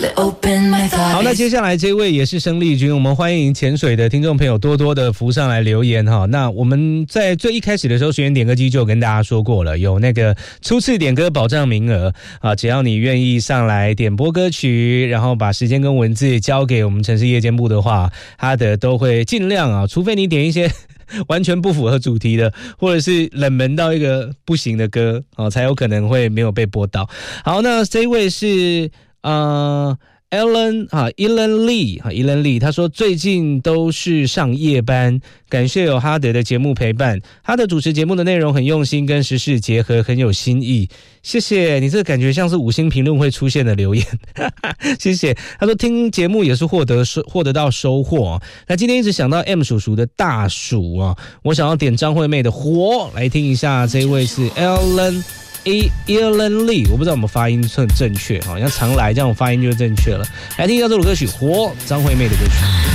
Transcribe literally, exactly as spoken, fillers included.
好，那接下来这位也是生力军，我们欢迎潜水的听众朋友多多的浮上来留言哈。那我们在最一开始的时候，学员点歌机就有跟大家说过了，有那个初次点歌保障名额啊，只要你愿意上来点播歌曲，然后把时间跟文字交给我们城市夜间部的话，他的都会尽量啊，除非你点一些完全不符合主题的，或者是冷门到一个不行的歌，哦，才有可能会没有被播到。好，那这一位是呃 Ellen 啊 Ellen Lee 啊 Ellen Lee， 他说最近都是上夜班，感谢有哈德的节目陪伴，他的主持节目的内容很用心，跟时事结合，很有新意。谢谢你，这个感觉像是五星评论会出现的留言，谢谢。他说听节目也是获得获得到收获。那今天一直想到 M 叔叔的大暑啊，我想要点张惠妹的火，来听一下。这一位是 Ellen E Ellen Lee， 我不知道我们发音正正确，好像常来这样发音就正确了。来听一下这首歌曲《火》，张惠妹的歌曲。